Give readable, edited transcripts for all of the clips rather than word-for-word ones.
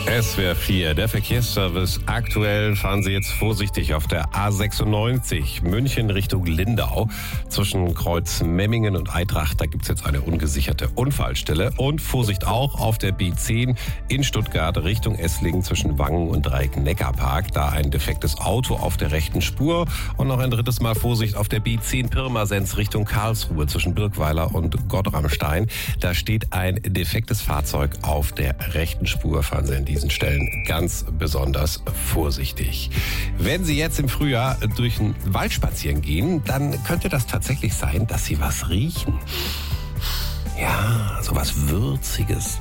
SWR 4, der Verkehrsservice. Aktuell fahren Sie jetzt vorsichtig auf der A96 München Richtung Lindau. Zwischen Kreuz Memmingen und Eidracht, da gibt es jetzt eine ungesicherte Unfallstelle. Und Vorsicht auch auf der B10 in Stuttgart Richtung Esslingen zwischen Wangen und Dreieck-Neckarpark. Da ein defektes Auto auf der rechten Spur. Und noch ein drittes Mal Vorsicht auf der B10 Pirmasens Richtung Karlsruhe zwischen Birkweiler und Gottramstein. Da steht ein defektes Fahrzeug auf der rechten Spur. Fahren Sie an diesen Stellen ganz besonders vorsichtig. Wenn Sie jetzt im Frühjahr durch den Wald spazieren gehen, dann könnte das tatsächlich sein, dass Sie was riechen. Ja, sowas Würziges.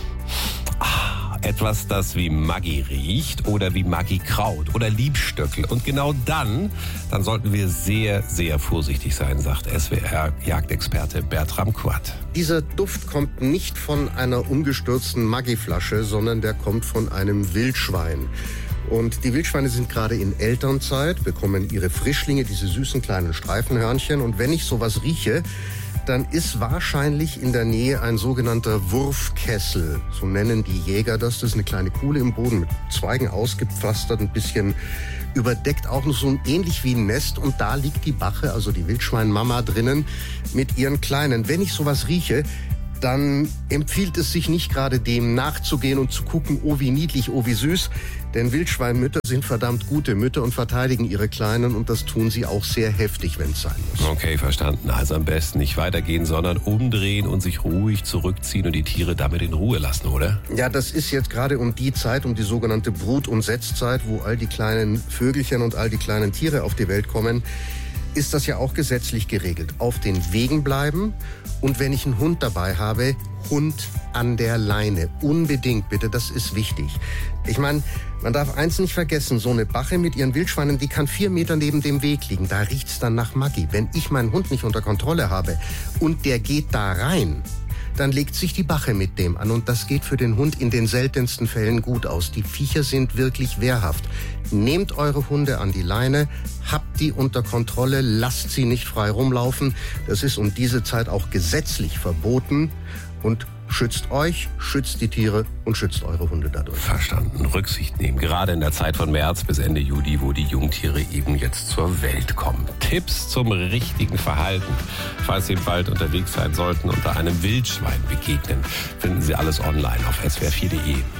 Etwas, das wie Maggi riecht oder wie Maggi-Kraut oder Liebstöckel. Und genau dann sollten wir sehr, sehr vorsichtig sein, sagt SWR-Jagdexperte Bertram Quadt. Dieser Duft kommt nicht von einer umgestürzten Maggi-Flasche, sondern der kommt von einem Wildschwein. Und die Wildschweine sind gerade in Elternzeit, bekommen ihre Frischlinge, diese süßen kleinen Streifenhörnchen. Und wenn ich sowas rieche, dann ist wahrscheinlich in der Nähe ein sogenannter Wurfkessel. So nennen die Jäger das. Das ist eine kleine Kuhle im Boden mit Zweigen ausgepflastert, ein bisschen überdeckt, auch noch so ähnlich wie ein Nest. Und da liegt die Bache, also die Wildschweinmama drinnen mit ihren Kleinen. Wenn ich sowas rieche, dann empfiehlt es sich nicht gerade dem nachzugehen und zu gucken, oh wie niedlich, oh wie süß. Denn Wildschweinmütter sind verdammt gute Mütter und verteidigen ihre Kleinen und das tun sie auch sehr heftig, wenn es sein muss. Okay, verstanden. Also am besten nicht weitergehen, sondern umdrehen und sich ruhig zurückziehen und die Tiere damit in Ruhe lassen, oder? Ja, das ist jetzt gerade um die Zeit, um die sogenannte Brut- und Setzzeit, wo all die kleinen Vögelchen und all die kleinen Tiere auf die Welt kommen, ist das ja auch gesetzlich geregelt. Auf den Wegen bleiben und wenn ich einen Hund dabei habe, Hund an der Leine. Unbedingt, bitte, das ist wichtig. Ich meine, man darf eins nicht vergessen, so eine Bache mit ihren Wildschweinen, die kann 4 Meter neben dem Weg liegen. Da riecht's dann nach Maggi. Wenn ich meinen Hund nicht unter Kontrolle habe und der geht da rein, dann legt sich die Bache mit dem an und das geht für den Hund in den seltensten Fällen gut aus. Die Viecher sind wirklich wehrhaft. Nehmt eure Hunde an die Leine, habt die unter Kontrolle, lasst sie nicht frei rumlaufen. Das ist um diese Zeit auch gesetzlich verboten und schützt euch, schützt die Tiere und schützt eure Hunde dadurch. Verstanden. Rücksicht nehmen. Gerade in der Zeit von März bis Ende Juli, wo die Jungtiere eben jetzt zur Welt kommen. Tipps zum richtigen Verhalten. Falls Sie im Wald unterwegs sein sollten und da einem Wildschwein begegnen, finden Sie alles online auf swr4.de.